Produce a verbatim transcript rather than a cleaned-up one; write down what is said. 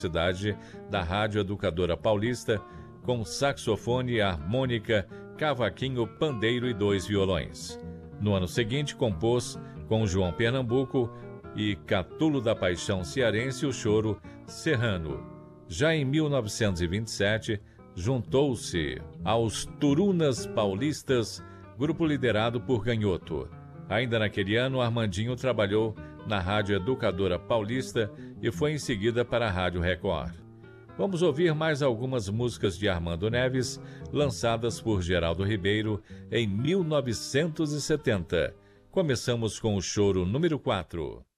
cidade da Rádio Educadora Paulista, com saxofone, harmônica, cavaquinho, pandeiro e dois violões. No ano seguinte, compôs com João Pernambuco e Catulo da Paixão Cearense o choro Serrano. Já em mil novecentos e vinte e sete, juntou-se aos Turunas Paulistas, grupo liderado por Ganhoto. Ainda naquele ano, Armandinho trabalhou na Rádio Educadora Paulista e foi em seguida para a Rádio Record. Vamos ouvir mais algumas músicas de Armando Neves, lançadas por Geraldo Ribeiro em mil novecentos e setenta. Começamos com o choro número quatro.